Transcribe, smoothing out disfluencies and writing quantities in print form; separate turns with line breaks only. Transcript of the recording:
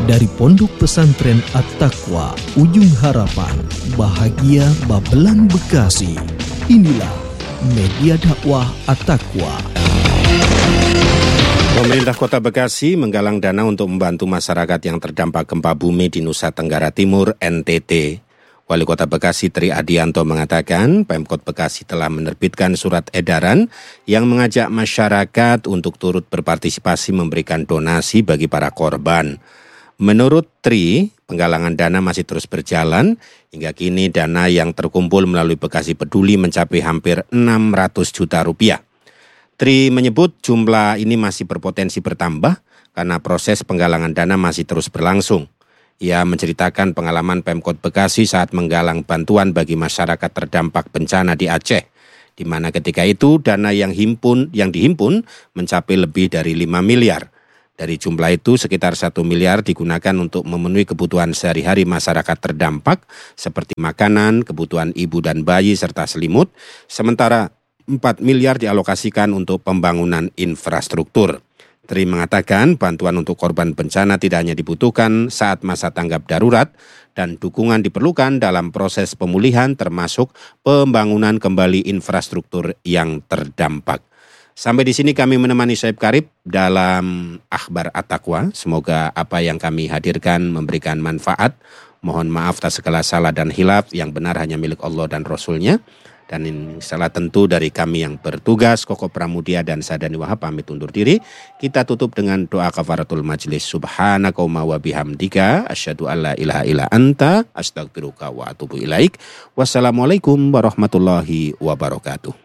Dari Pondok Pesantren At-Taqwa, Ujung Harapan, Bahagia Babelan Bekasi. Inilah Media Dakwah At-Taqwa.
Pemerintah Kota Bekasi menggalang dana untuk membantu masyarakat yang terdampak gempa bumi di Nusa Tenggara Timur, NTT. Wali Kota Bekasi Tri Adianto mengatakan Pemkot Bekasi telah menerbitkan surat edaran yang mengajak masyarakat untuk turut berpartisipasi memberikan donasi bagi para korban. Menurut Tri, penggalangan dana masih terus berjalan. Hingga kini dana yang terkumpul melalui Bekasi Peduli mencapai hampir 600 juta rupiah. Tri menyebut jumlah ini masih berpotensi bertambah karena proses penggalangan dana masih terus berlangsung. Ia menceritakan pengalaman Pemkot Bekasi saat menggalang bantuan bagi masyarakat terdampak bencana di Aceh, di mana ketika itu dana yang dihimpun mencapai lebih dari 5 miliar. Dari jumlah itu sekitar 1 miliar digunakan untuk memenuhi kebutuhan sehari-hari masyarakat terdampak seperti makanan, kebutuhan ibu dan bayi serta selimut, sementara 4 miliar dialokasikan untuk pembangunan infrastruktur. Tri mengatakan bantuan untuk korban bencana tidak hanya dibutuhkan saat masa tanggap darurat dan dukungan diperlukan dalam proses pemulihan termasuk pembangunan kembali infrastruktur yang terdampak. Sampai di sini kami menemani Syed Karib dalam Akhbar At-Taqwa. Semoga apa yang kami hadirkan memberikan manfaat. Mohon maaf atas segala salah dan hilaf, yang benar hanya milik Allah dan Rasul-Nya. Dan salah tentu dari kami yang bertugas, Koko Pramudia dan Sadani Wahab pamit undur diri. Kita tutup dengan doa kafaratul majlis. Subhanakallahumma wa bihamdika asyhadu alla ilaha illa anta astaghfiruka wa atubu ilaik. Wassalamualaikum warahmatullahi wabarakatuh.